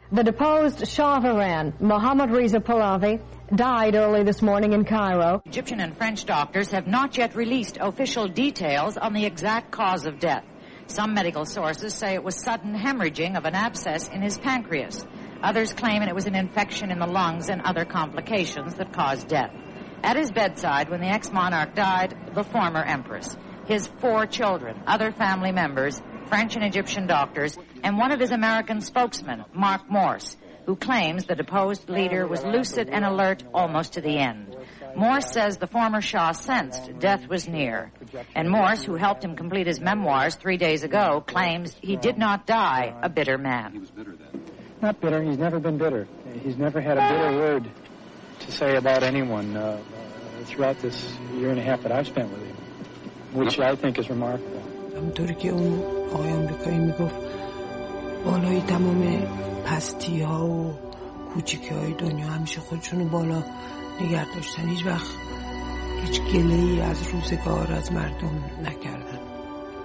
The deposed Shah of Iran, Mohammad Reza Pahlavi, died early this morning in Cairo. Egyptian and French doctors have not yet released official details on the exact cause of death. Some medical sources say it was sudden hemorrhaging of an abscess in his pancreas. Others claim it was an infection in the lungs and other complications that caused death. At his bedside, when the ex-monarch died, the former empress, his 4 children, other family members, French and Egyptian doctors, and one of his American spokesmen, Mark Morse, who claims the deposed leader was lucid and alert almost to the end. Morse says the former Shah sensed death was near. And Morse, who helped him complete his memoirs 3 days ago, claims he did not die a bitter man. He was bitter then. Not bitter. He's never been bitter. He's never had a bitter word to say about anyone throughout this year and a half that I've spent with him, which I think is remarkable. همونطوری که اون آقای آمریکایی میگفت بالای تمام پستی ها و کوچیکی های دنیا همیشه خودشونو بالا نگه داشتن، هیچ وقت هیچ گله‌ای از روزگار از مردم نکردن.